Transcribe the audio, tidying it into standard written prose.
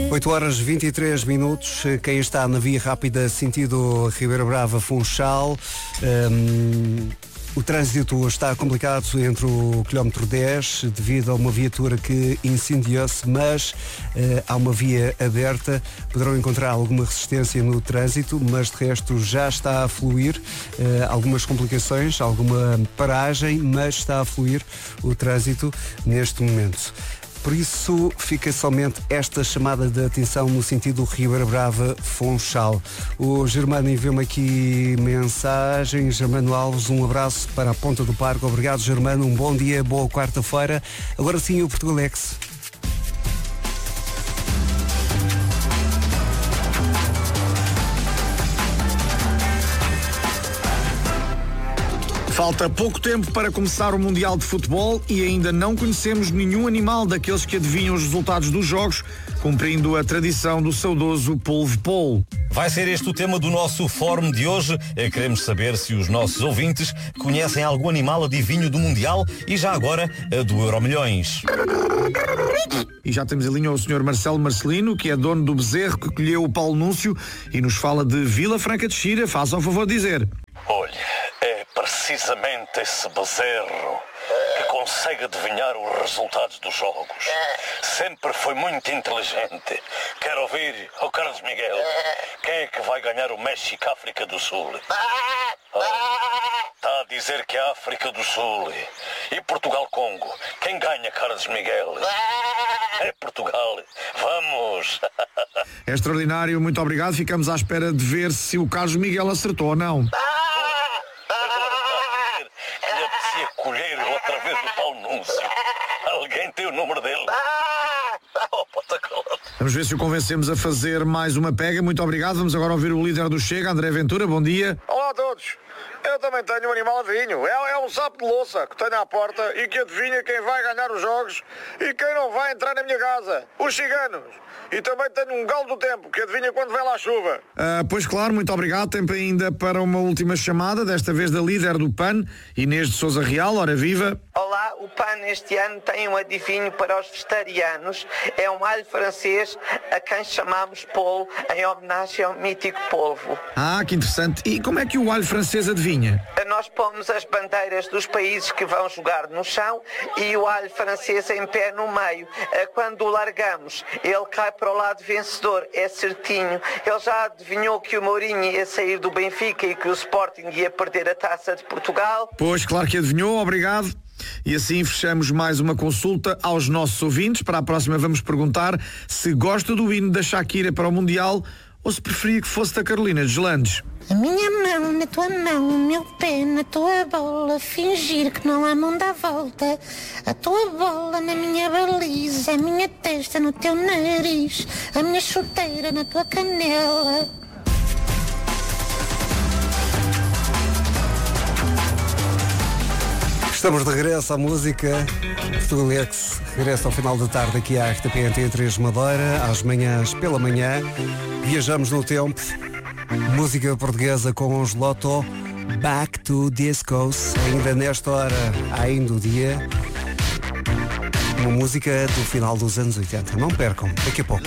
8h23. Quem está na via rápida sentido Ribeira Brava Funchal, o trânsito está complicado entre o quilómetro 10 devido a uma viatura que incendiou-se, mas há uma via aberta. Poderão encontrar alguma resistência no trânsito, mas de resto já está a fluir. Algumas complicações, alguma paragem, mas está a fluir o trânsito neste momento. Por isso fica somente esta chamada de atenção no sentido Ribeira Brava Funchal. O Germano enviou-me aqui mensagem. Germano Alves, um abraço para a Ponta do Parque. Obrigado, Germano, um bom dia, boa quarta-feira. Agora sim o Portugalex. Falta pouco tempo para começar o Mundial de Futebol e ainda não conhecemos nenhum animal daqueles que adivinham os resultados dos jogos, cumprindo a tradição do saudoso polvo-polo. Vai ser este o tema do nosso fórum de hoje. Queremos saber se os nossos ouvintes conhecem algum animal adivinho do Mundial e já agora do Euromilhões. E já temos em linha o Sr. Marcelo Marcelino, que é dono do bezerro que colheu o Paulo Núncio e nos fala de Vila Franca de Xira. Façam o favor de dizer. Olha, é precisamente esse bezerro que consegue adivinhar os resultados dos jogos. Sempre foi muito inteligente. Quero ouvir, Carlos Miguel, quem é que vai ganhar o México-África do Sul? Está a dizer que é a África do Sul. E Portugal-Congo, quem ganha, Carlos Miguel? É Portugal. Vamos! É extraordinário, muito obrigado. Ficamos à espera de ver se o Carlos Miguel acertou ou não. Colher outra vez o Paulo Núncio. Alguém tem o número dele? Vamos ver se o convencemos a fazer mais uma pega. Muito obrigado. Vamos agora ouvir o líder do Chega, André Ventura. Bom dia. Olá a todos. Eu também tenho um animal adivinho. É um sapo de louça que tenho à porta e que adivinha quem vai ganhar os jogos e quem não vai entrar na minha casa. Os ciganos. E também tenho um galo do tempo que adivinha quando vem lá a chuva. Pois claro, muito obrigado. Tempo ainda para uma última chamada, desta vez da líder do PAN, Inês de Sousa Real. Ora viva. Olá, o PAN este ano tem um adivinho para os vegetarianos. É um alho francês a quem chamamos polvo, em homenagem ao mítico polvo. Ah, que interessante. E como é que o alho francês adivinha? Nós pomos as bandeiras dos países que vão jogar no chão e o alho francês em pé no meio. Quando o largamos, ele cai para o lado vencedor. É certinho. Ele já adivinhou que o Mourinho ia sair do Benfica e que o Sporting ia perder a Taça de Portugal. Pois, claro que adivinhou. Obrigado. E assim fechamos mais uma consulta aos nossos ouvintes. Para a próxima vamos perguntar se gosta do hino da Shakira para o Mundial ou se preferia que fosse da Carolina Deslandes. A minha mão na tua mão, o meu pé na tua bola, fingir que não há mão dá volta. A tua bola na minha baliza, a minha testa no teu nariz, a minha chuteira na tua canela. Estamos de regresso à música. Portugalex regressa ao final da tarde aqui à RTP Antena Madeira, às manhãs pela manhã. Viajamos no tempo. Música portuguesa com os Lotto, Back to Discos. Ainda nesta hora, ainda o dia. Uma música do final dos anos 80. Não percam, daqui a pouco.